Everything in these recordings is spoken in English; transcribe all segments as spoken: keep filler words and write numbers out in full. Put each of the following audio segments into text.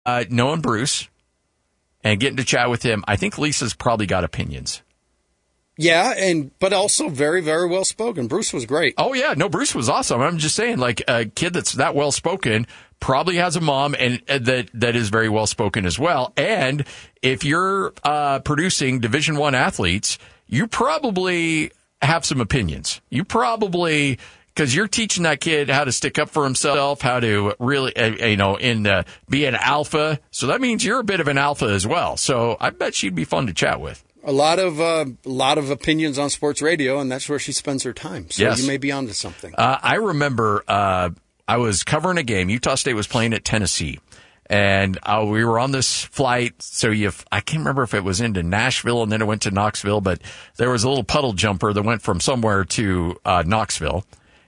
uh, knowing Bruce and getting to chat with him, I think Lisa's probably got opinions. Yeah, and but also very, very well spoken. Bruce was great. Oh, yeah. No, Bruce was awesome. I'm just saying, like, a kid that's that well spoken probably has a mom and uh, that that is very well spoken as well. And if you're uh, producing Division One athletes, you probably have some opinions. You probably, because you're teaching that kid how to stick up for himself, how to really, uh, you know, in uh, be an alpha. So that means you're a bit of an alpha as well. So I bet she'd be fun to chat with. A lot of uh, a lot of opinions on sports radio, and that's where she spends her time. So yes. You may be onto something. Uh, I remember uh, I was covering a game. Utah State was playing at Tennessee, and uh, we were on this flight. So you, I can't remember if it was into Nashville and then it went to Knoxville, but there was a little puddle jumper that went from somewhere to uh, Knoxville,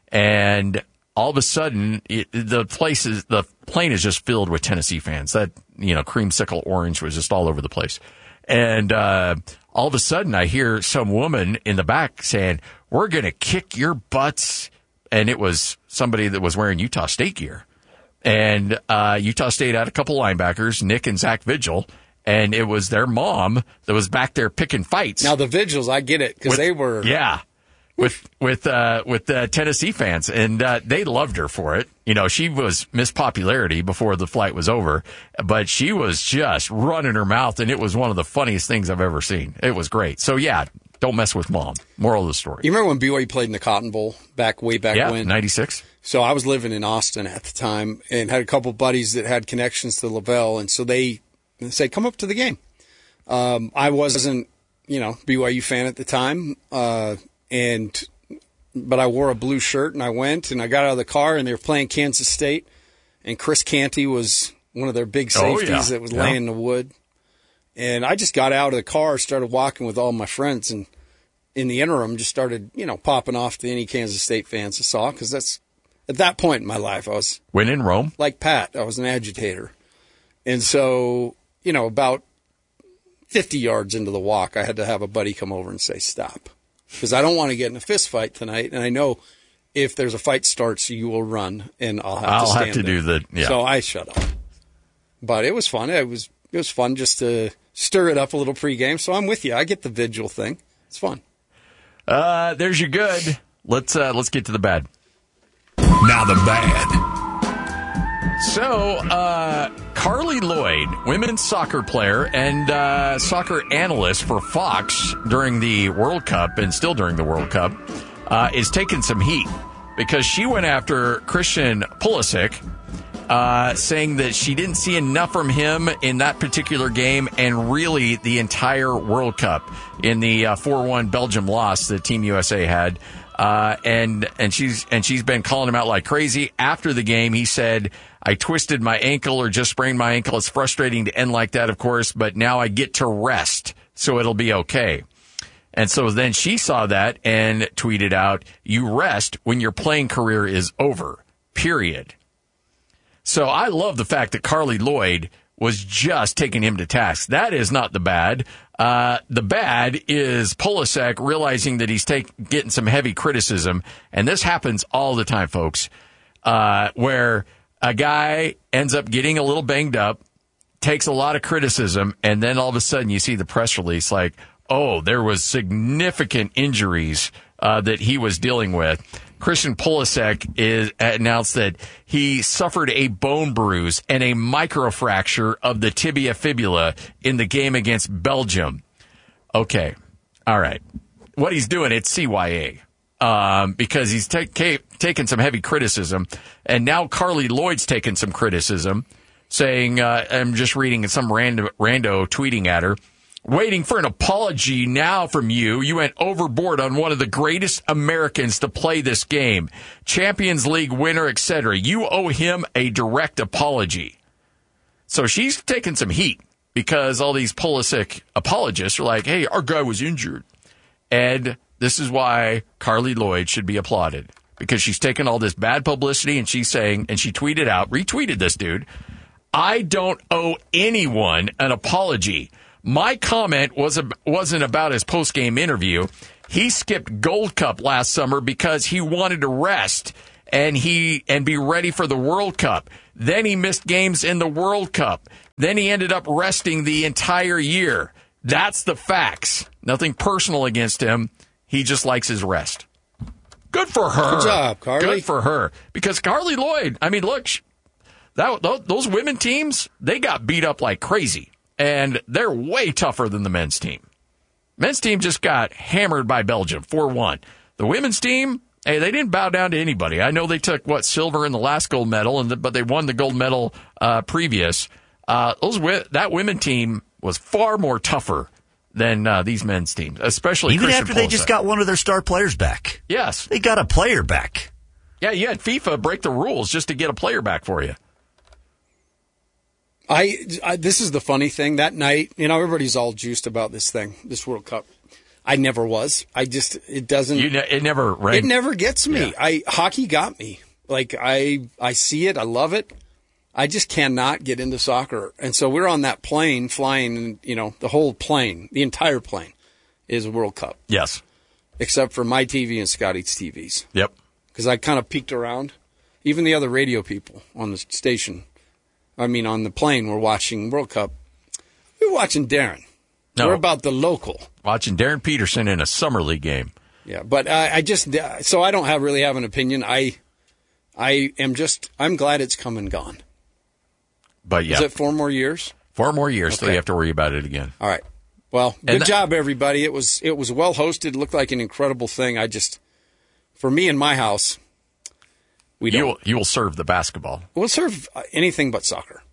and all of a sudden it, the place is the plane is just filled with Tennessee fans. That you know, creamsicle orange was just all over the place, and. Uh, All of a sudden, I hear some woman in the back saying, "We're going to kick your butts." And it was somebody that was wearing Utah State gear. And uh, Utah State had a couple linebackers, Nick and Zach Vigil, and it was their mom that was back there picking fights. Now, the Vigils, I get it, because they were... Yeah. With with uh, with uh, Tennessee fans, and uh, they loved her for it. You know, she was Miss Popularity before the flight was over, but she was just running her mouth, and it was one of the funniest things I've ever seen. It was great. So, yeah, don't mess with mom. Moral of the story. You remember when B Y U played in the Cotton Bowl back way back yeah, when? Yeah, ninety-six. So I was living in Austin at the time and had a couple buddies that had connections to Lavelle, and so they, they said, come up to the game. Um, I wasn't, you know, B Y U fan at the time, uh, and but I wore a blue shirt, and I went, and I got out of the car, and they were playing Kansas State, and Chris Canty was one of their big safeties oh, yeah. that was yeah. laying in the wood. And I just got out of the car, started walking with all my friends, and in the interim just started, you know, popping off to any Kansas State fans I saw, because that's, at that point in my life, I was... When in Rome? Like Pat, I was an agitator. And so, you know, about fifty yards into the walk, I had to have a buddy come over and say, stop. Because I don't want to get in a fist fight tonight, and I know if there's a fight starts, you will run, and I'll have I'll to stand have to there. do the yeah. So I shut up. But it was fun. It was it was fun just to stir it up a little pregame. So I'm with you. I get the vigil thing. It's fun. Uh, there's your good. Let's uh, let's get to the bad. Now the bad. So, uh, Carly Lloyd, women's soccer player and uh, soccer analyst for Fox during the World Cup and still during the World Cup, uh, is taking some heat because she went after Christian Pulisic, uh, saying that she didn't see enough from him in that particular game and really the entire World Cup in the uh, four one Belgium loss that Team U S A had. Uh, and, and she's, and she's been calling him out like crazy. After the game, he said, I twisted my ankle or just sprained my ankle. It's frustrating to end like that, of course, but now I get to rest, so it'll be okay. And so then she saw that and tweeted out, you rest when your playing career is over, period. So I love the fact that Carly Lloyd was just taking him to task. That is not the bad. Uh, the bad is Pulisic realizing that he's take, getting some heavy criticism, and this happens all the time, folks, uh, where a guy ends up getting a little banged up, takes a lot of criticism, and then all of a sudden you see the press release like, oh, there was significant injuries uh, that he was dealing with. Christian Pulisic is announced that he suffered a bone bruise and a microfracture of the tibia fibula in the game against Belgium. Okay. All right. What he's doing, it's C Y A. Um, because he's ta- ca- taken some heavy criticism, and now Carly Lloyd's taken some criticism, saying, uh, I'm just reading some rando, rando tweeting at her, waiting for an apology now from you. You went overboard on one of the greatest Americans to play this game. Champions League winner, et cetera. You owe him a direct apology. So she's taking some heat because all these Pulisic apologists are like, hey, our guy was injured. And this is why Carly Lloyd should be applauded, because she's taken all this bad publicity and she's saying, and she tweeted out, retweeted this dude, I don't owe anyone an apology. My comment was, wasn't about his post-game interview. He skipped Gold Cup last summer because he wanted to rest and he and be ready for the World Cup. Then he missed games in the World Cup. Then he ended up resting the entire year. That's the facts. Nothing personal against him. He just likes his rest. Good for her. Good job, Carly. Good for her. Because Carly Lloyd, I mean, look, that those women teams, they got beat up like crazy. And they're way tougher than the men's team. Men's team just got hammered by Belgium, four one. The women's team, hey, they didn't bow down to anybody. I know they took, what, silver in the last gold medal, and the, but they won the gold medal uh, previous. Uh, those That women team was far more tougher than uh, these men's teams, especially even Christian after they Pulisic. just got one of their star players back. Yes. They got a player back. Yeah, you had FIFA break the rules just to get a player back for you. I, I this is the funny thing. That night, you know, everybody's all juiced about this thing, this World Cup. I never was. I just, it doesn't. You ne- it never rang. It never gets me. Yeah. I hockey got me. Like, I I see it. I love it. I just cannot get into soccer. And so we're on that plane flying, and, you know, the whole plane, the entire plane is World Cup. Yes. Except for my T V and Scotty's T Vs. Yep. Because I kind of peeked around. Even the other radio people on the station, I mean, on the plane, were watching World Cup. We were watching Darren. No. We're about the local. Watching Darren Peterson in a summer league game. Yeah, but I, I just, so I don't have really have an opinion. I, I am just, I'm glad it's come and gone. But yeah. Is it four more years? Four more years, so Okay. you have to worry about it again. All right. Well, good And that- job, everybody. It was, it was well hosted. It looked like an incredible thing. I just, for me in my house, we You don't. will, you will serve the basketball. We'll serve anything but soccer.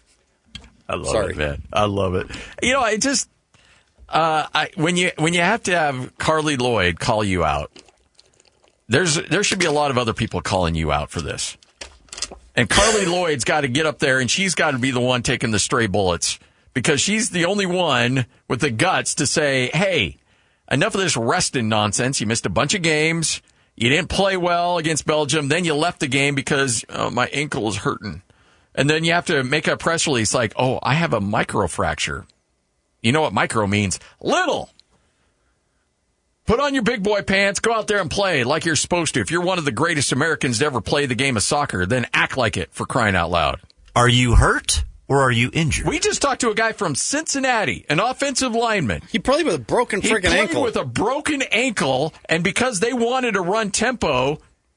I love Sorry. it, man. I love it. You know, I just uh, I, when you when you have to have Carly Lloyd call you out, there's there should be a lot of other people calling you out for this. And Carly Lloyd's got to get up there, and she's got to be the one taking the stray bullets because she's the only one with the guts to say, "Hey, enough of this resting nonsense. You missed a bunch of games. You didn't play well against Belgium. Then you left the game because oh, my ankle is hurting." And then you have to make a press release like, oh, I have a microfracture. You know what micro means? Little. Put on your big boy pants, go out there and play like you're supposed to. If you're one of the greatest Americans to ever play the game of soccer, then act like it, for crying out loud. Are you hurt or are you injured? We just talked to a guy from Cincinnati, an offensive lineman. He played with a broken He freaking played ankle. with a broken ankle, and because they wanted to run tempo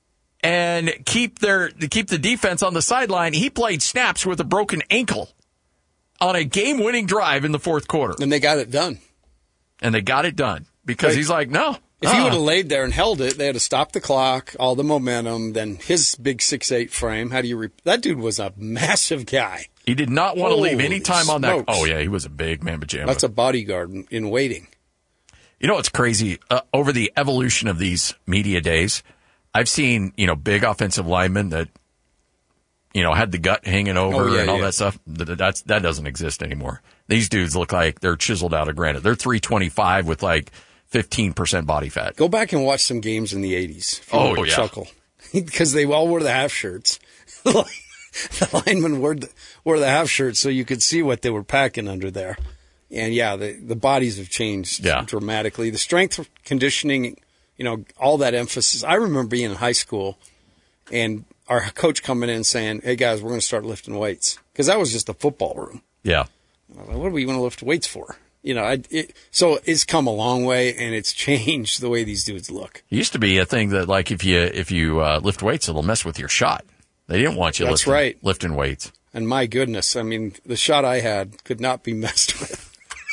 and keep their keep the defense on the sideline, he played snaps with a broken ankle on a game-winning drive in the fourth quarter. and they got it done. And they got it done because Right. he's like, no. If he uh-uh. would have laid there and held it, they had to stop the clock, all the momentum, then his big six eight frame. How do you... Re- that dude was a massive guy. He did not want to leave Holy any time on that. smokes. Oh, yeah, he was a big mamma jamma. That's a bodyguard in, in waiting. You know what's crazy? Uh, over the evolution of these media days, I've seen, you know, big offensive linemen that, you know, had the gut hanging over Oh, yeah, and all yeah. that stuff. Th- That's, that doesn't exist anymore. These dudes look like they're chiseled out of granite. They're three twenty-five with like fifteen percent body fat. Go back and watch some games in the eighties. If you Oh, want to yeah. chuckle. Because they all wore the half shirts. The linemen wore the, wore the half shirts so you could see what they were packing under there. And yeah, the, the bodies have changed Yeah. dramatically. The strength conditioning, you know, all that emphasis. I remember being in high school and our coach coming in saying, hey guys, we're going to start lifting weights. Because that was just a football room. Yeah. I was like, what do we want to lift weights for? You know, I, it, so it's come a long way and it's changed the way these dudes look. It used to be a thing that like if you if you uh, lift weights, it'll mess with your shot. They didn't want you That's lifting, right. lifting weights. And my goodness, I mean, the shot I had could not be messed with.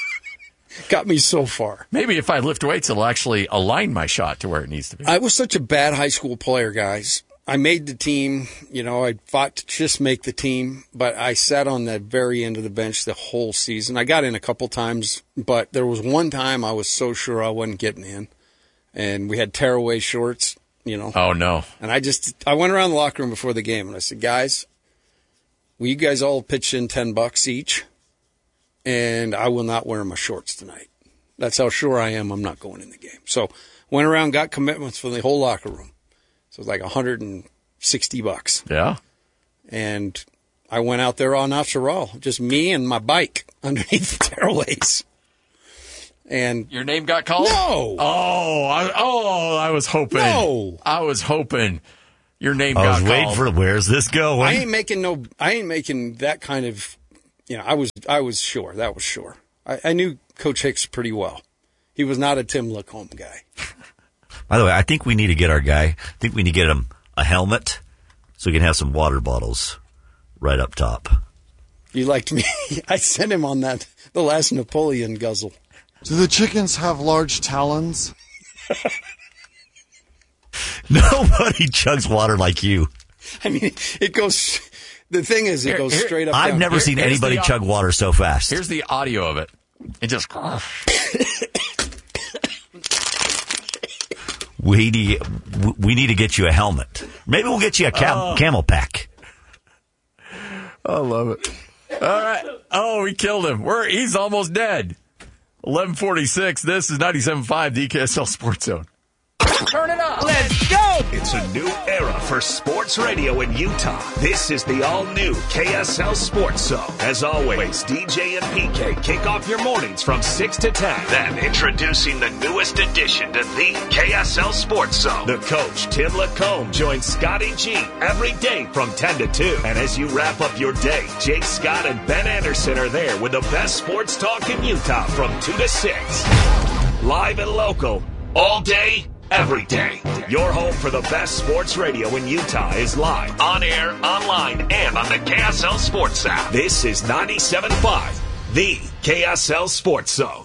Got me so far. Maybe if I lift weights, it'll actually align my shot to where it needs to be. I was such a bad high school player, guys. I made the team. You know, I fought to just make the team, but I sat on the very end of the bench the whole season. I got in a couple times, but there was one time I was so sure I wasn't getting in. And we had tearaway shorts, you know. Oh, no. And I just, I went around the locker room before the game and I said, guys, will you guys all pitch in ten bucks each? And I will not wear my shorts tonight. That's how sure I am I'm not going in the game. So went around, got commitments from the whole locker room. So it was like one hundred sixty bucks. Yeah. And I went out there on after all, just me and my bike underneath the tearaways. And Your name got called? No. Oh, I, oh, I was hoping. No. I was hoping your name I got was called. waiting for where's this going? I ain't making no, I ain't making that kind of you know, I was I was sure. That was sure. I, I knew Coach Hicks pretty well. He was not a Tim Lacombe guy. By the way, I think we need to get our guy, I think we need to get him a helmet so we can have some water bottles right up top. You liked me. I sent him on that, the last Napoleon guzzle. Do the chickens have large talons? Nobody chugs water like you. I mean, it goes, the thing is, it Here- goes here- straight up. I've down. never Here- seen here's anybody the- chug water so fast. Here's the audio of it. It just. We need, we need to get you a helmet. Maybe we'll get you a cam- Oh. camel pack. I love it. All right. Oh, we killed him. We're he's almost dead. eleven forty-six. This is ninety-seven point five D K S L Sports Zone. Turn it up. Let's go. It's a new era for sports radio in Utah. This is the all-new K S L Sports Zone. As always, D J and P K kick off your mornings from six to ten. Then, introducing the newest addition to the K S L Sports Zone. The coach, Tim Lacombe, joins Scotty G every day from ten to two. And as you wrap up your day, Jake Scott and Ben Anderson are there with the best sports talk in Utah from two to six. Live and local, all day, every day. Your home for the best sports radio in Utah is live, on air, online, and on the K S L Sports app. This is ninety-seven point five, the K S L Sports Zone.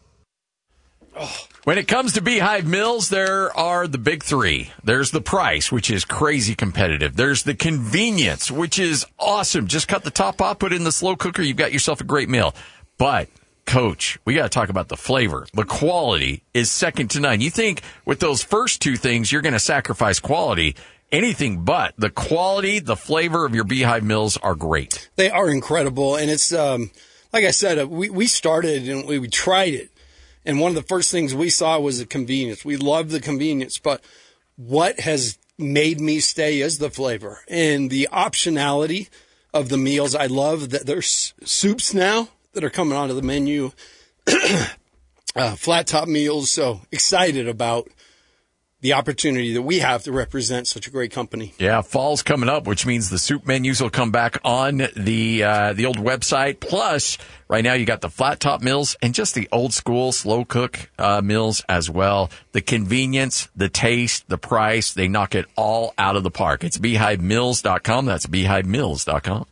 When it comes to Beehive Mills, there are the big three. There's the price, which is crazy competitive. There's the convenience, which is awesome. Just cut the top off, put it in the slow cooker. You've got yourself a great meal. But Coach, we got to talk about the flavor. The quality is second to none. You think with those first two things, you're going to sacrifice quality. Anything but. The quality, the flavor of your Beehive Mills are great. They are incredible. And it's, um, like I said, uh, we, we started and we, we tried it. And one of the first things we saw was the convenience. We love the convenience, but what has made me stay is the flavor and the optionality of the meals. I love that there's soups now that are coming onto the menu, uh, flat top meals. So excited about the opportunity that we have to represent such a great company. Yeah, fall's coming up, which means the soup menus will come back on the uh, the old website. Plus, right now you got the flat top meals and just the old school slow cook uh, meals as well. The convenience, the taste, the price, they knock it all out of the park. It's beehive mills dot com. That's beehive mills dot com.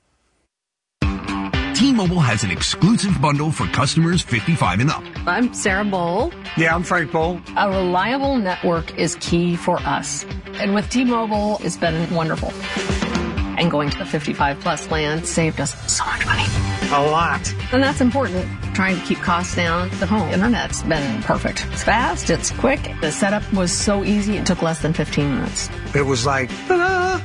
T-Mobile has an exclusive bundle for customers fifty-five and up. I'm Sarah Bowl. Yeah, I'm Frank Bowl. A reliable network is key for us. And with T-Mobile, it's been wonderful. And going to the fifty-five plus plan saved us so much money. A lot. And that's important. Trying to keep costs down. The home internet's been perfect. It's fast, it's quick. The setup was so easy, it took less than fifteen minutes. It was like, ta-da!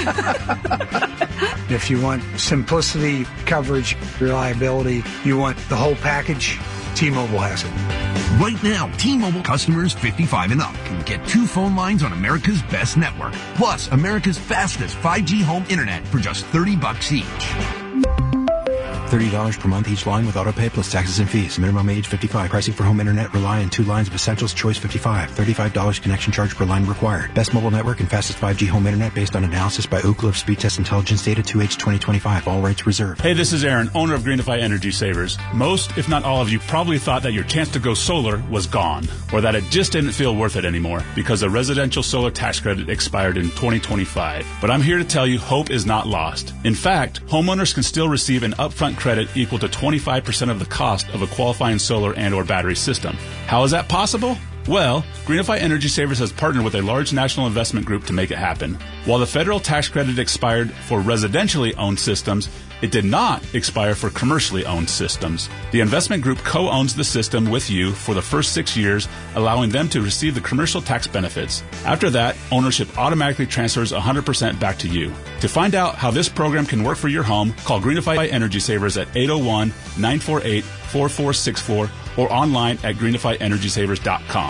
If you want simplicity, coverage, reliability, you want the whole package, T-Mobile has it. Right now, T-Mobile customers fifty-five and up can get two phone lines on America's best network, plus America's fastest five G home internet for just thirty bucks each. thirty dollars per month each line with autopay plus taxes and fees. Minimum age fifty-five. Pricing for home internet rely on two lines of essentials. Choice fifty-five. thirty-five dollars connection charge per line required. Best mobile network and fastest five G home internet based on analysis by Ookla of Speed Test Intelligence data two H twenty twenty-five. All rights reserved. Hey, this is Aaron, owner of Greenify Energy Savers. Most, if not all of you, probably thought that your chance to go solar was gone, or that it just didn't feel worth it anymore because the residential solar tax credit expired in twenty twenty-five. But I'm here to tell you hope is not lost. In fact, homeowners can still receive an upfront credit equal to twenty-five percent of the cost of a qualifying solar and or battery system. How is that possible? Well, Greenify Energy Savers has partnered with a large national investment group to make it happen. While the federal tax credit expired for residentially owned systems, it did not expire for commercially owned systems. The investment group co-owns the system with you for the first six years, allowing them to receive the commercial tax benefits. After that, ownership automatically transfers one hundred percent back to you. To find out how this program can work for your home, call Greenify Energy Savers at eight oh one, nine four eight, four four six four or online at greenify energy savers dot com.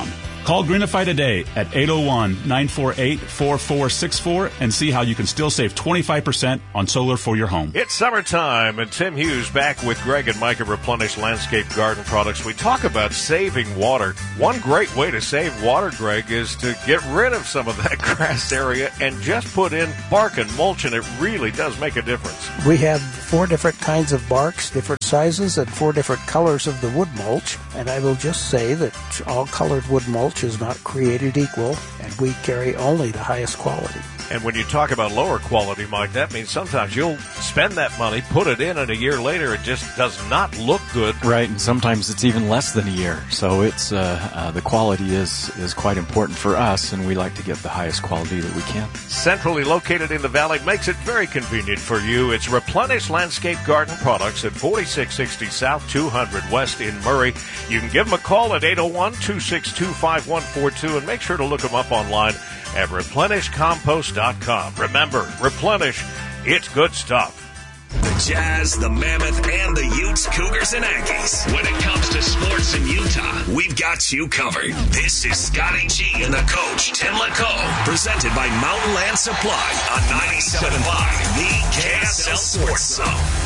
Call Greenify today at eight oh one, nine four eight, four four six four and see how you can still save twenty-five percent on solar for your home. It's summertime, and Tim Hughes back with Greg and Mike at Replenish Landscape Garden Products. We talk about saving water. One great way to save water, Greg, is to get rid of some of that grass area and just put in bark and mulch, and it really does make a difference. We have four different kinds of barks, different sizes, and four different colors of the wood mulch. And I will just say that all colored wood mulch is not created equal, and we carry only the highest quality. And when you talk about lower quality, Mike, that means sometimes you'll spend that money, put it in, and a year later it just does not look good. Right, and sometimes it's even less than a year. So it's uh, uh, the quality is, is quite important for us, and we like to get the highest quality that we can. Centrally located in the valley makes it very convenient for you. It's Replenish Landscape Garden Products at forty-six sixty South, two hundred West in Murray. You can give them a call at eight oh one, two six two, five one four two, and make sure to look them up online at replenish compost dot com. Remember, Replenish, it's good stuff. The Jazz, the Mammoth, and the Utes, Cougars, and Aggies. When it comes to sports in Utah, we've got you covered. This is Scotty G and the coach, Tim LeCaux, presented by Mountain Land Supply on ninety-seven point five, the K S L Sports Zone.